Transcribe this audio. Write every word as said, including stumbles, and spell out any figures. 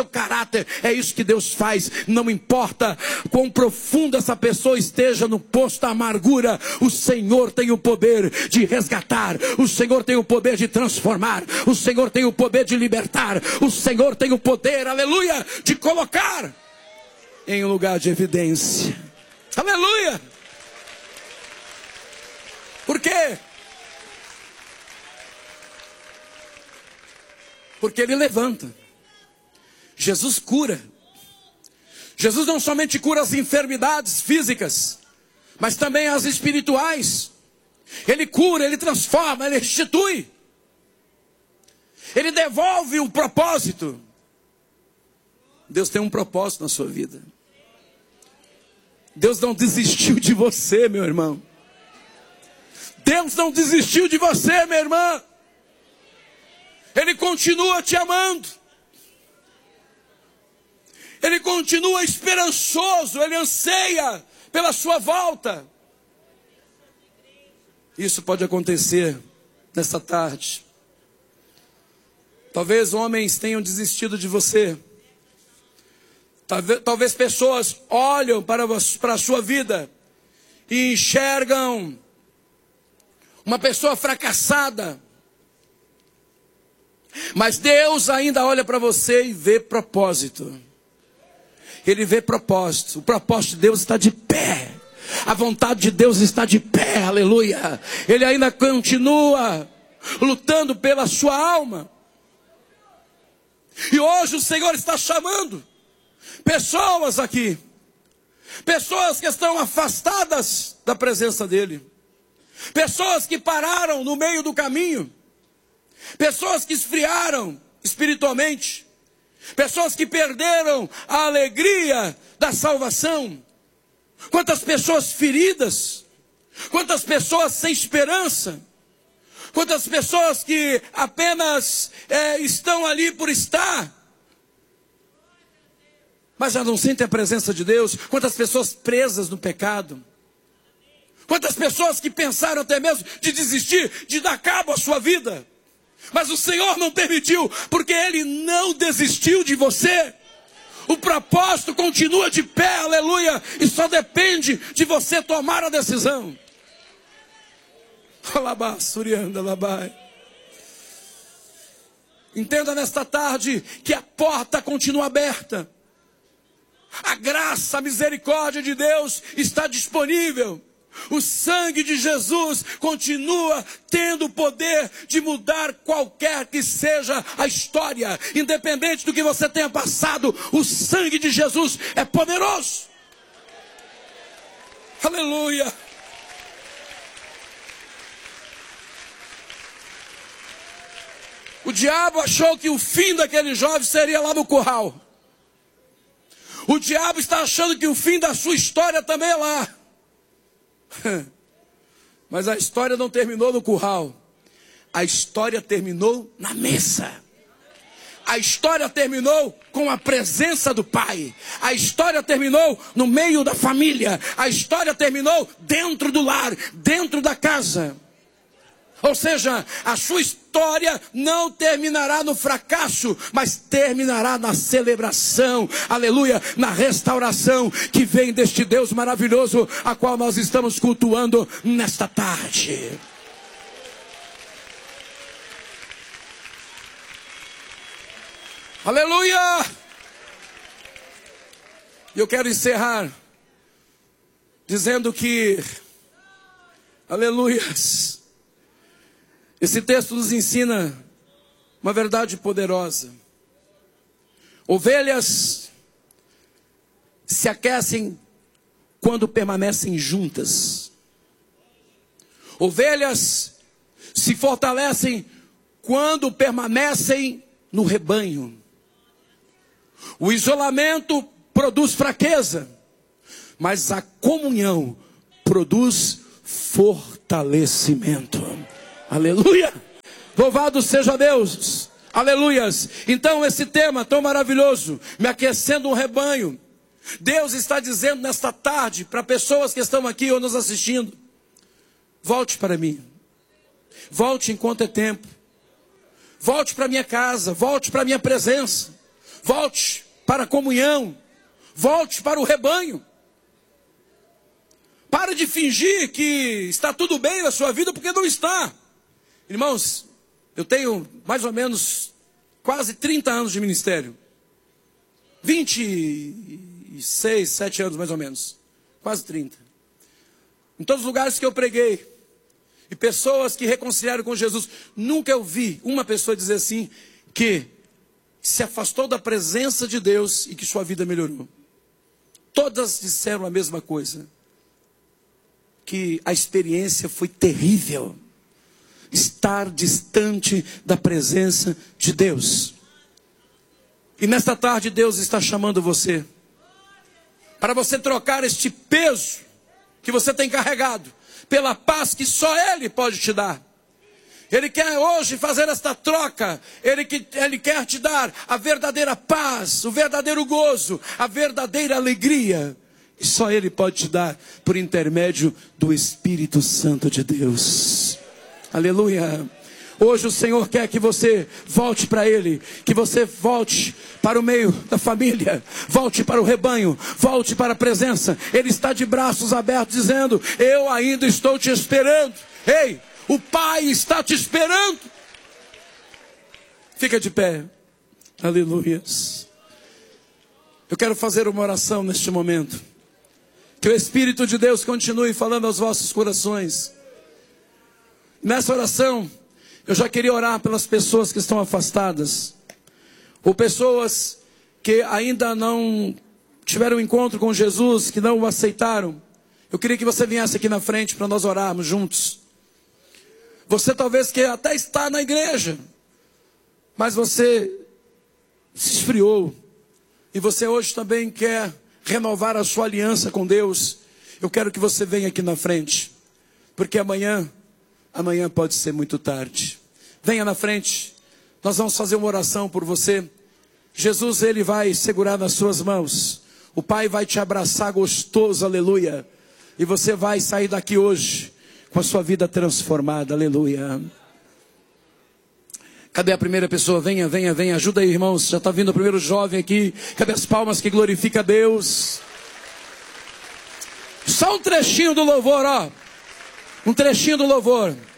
caráter. É isso que Deus faz. Não importa quão profundo essa pessoa esteja no poço da amargura, o Senhor tem o poder de resgatar, o Senhor tem o poder de transformar, o Senhor tem o poder de libertar, o Senhor tem o poder, aleluia, de colocar em um lugar de evidência. Aleluia! Por quê? Porque Ele levanta. Jesus cura. Jesus não somente cura as enfermidades físicas, mas também as espirituais. Ele cura, Ele transforma, Ele restitui. Ele devolve um propósito. Deus tem um propósito na sua vida. Deus não desistiu de você, meu irmão. Deus não desistiu de você, minha irmã. Ele continua te amando. Ele continua esperançoso, Ele anseia pela sua volta. Isso pode acontecer nesta tarde. Talvez homens tenham desistido de você. Talvez, talvez pessoas olham para, para a sua vida e enxergam uma pessoa fracassada. Mas Deus ainda olha para você e vê propósito. Ele vê propósito. O propósito de Deus está de pé. A vontade de Deus está de pé. Aleluia. Ele ainda continua lutando pela sua alma. E hoje o Senhor está chamando pessoas aqui. Pessoas que estão afastadas da presença dEle. Pessoas que pararam no meio do caminho. Pessoas que esfriaram espiritualmente. Pessoas que perderam a alegria da salvação. Quantas pessoas feridas. Quantas pessoas sem esperança. Quantas pessoas que apenas é, estão ali por estar, mas já não sentem a presença de Deus. Quantas pessoas presas no pecado. Quantas pessoas que pensaram até mesmo de desistir, de dar cabo à sua vida. Mas o Senhor não permitiu, porque Ele não desistiu de você. O propósito continua de pé, aleluia, e só depende de você tomar a decisão. Entenda nesta tarde que a porta continua aberta. A graça, a misericórdia de Deus está disponível. O sangue de Jesus continua tendo o poder de mudar qualquer que seja a história. Independente do que você tenha passado, o sangue de Jesus é poderoso. Aleluia. O diabo achou que o fim daquele jovem seria lá no curral. O diabo está achando que o fim da sua história também é lá. Mas a história não terminou no curral. A história terminou na mesa. A história terminou com a presença do Pai. A história terminou no meio da família. A história terminou dentro do lar, dentro da casa. Ou seja, a sua história não terminará no fracasso, mas terminará na celebração, aleluia, na restauração que vem deste Deus maravilhoso, a qual nós estamos cultuando nesta tarde. Aleluia! E eu quero encerrar dizendo que, aleluias, esse texto nos ensina uma verdade poderosa. Ovelhas se aquecem quando permanecem juntas. Ovelhas se fortalecem quando permanecem no rebanho. O isolamento produz fraqueza, mas a comunhão produz fortalecimento. Aleluia! Louvado seja Deus! Aleluias! Então esse tema tão maravilhoso, me aquecendo um rebanho. Deus está dizendo nesta tarde para pessoas que estão aqui ou nos assistindo: volte para mim. Volte enquanto é tempo. Volte para minha casa, volte para minha presença. Volte para a comunhão. Volte para o rebanho. Pare de fingir que está tudo bem na sua vida, porque não está. Irmãos, eu tenho mais ou menos quase trinta anos de ministério. vinte e seis, sete anos mais ou menos. Quase trinta. Em todos os lugares que eu preguei. E pessoas que reconciliaram com Jesus. Nunca eu vi uma pessoa dizer assim, que se afastou da presença de Deus e que sua vida melhorou. Todas disseram a mesma coisa. Que a experiência foi terrível. Estar distante da presença de Deus. E nesta tarde Deus está chamando você. Para você trocar este peso que você tem carregado. Pela paz que só Ele pode te dar. Ele quer hoje fazer esta troca. Ele, que, ele quer te dar a verdadeira paz, o verdadeiro gozo, a verdadeira alegria. E só Ele pode te dar por intermédio do Espírito Santo de Deus. Aleluia. Hoje o Senhor quer que você volte para Ele, que você volte para o meio da família, volte para o rebanho, volte para a presença. Ele está de braços abertos dizendo, eu ainda estou te esperando. Ei, o Pai está te esperando. Fica de pé. Aleluia. Eu quero fazer uma oração neste momento. Que o Espírito de Deus continue falando aos vossos corações. Nessa oração, eu já queria orar pelas pessoas que estão afastadas. Ou pessoas que ainda não tiveram um encontro com Jesus, que não o aceitaram. Eu queria que você viesse aqui na frente para nós orarmos juntos. Você talvez que até está na igreja, mas você se esfriou. E você hoje também quer renovar a sua aliança com Deus. Eu quero que você venha aqui na frente. Porque amanhã, amanhã pode ser muito tarde. Venha na frente. Nós vamos fazer uma oração por você. Jesus, Ele vai segurar nas suas mãos. O Pai vai te abraçar gostoso, aleluia. E você vai sair daqui hoje com a sua vida transformada, aleluia. Cadê a primeira pessoa? Venha, venha, venha. Ajuda aí, irmãos. Já está vindo o primeiro jovem aqui. Cadê as palmas que glorifica a Deus? Só um trechinho do louvor, ó. Um trechinho do louvor.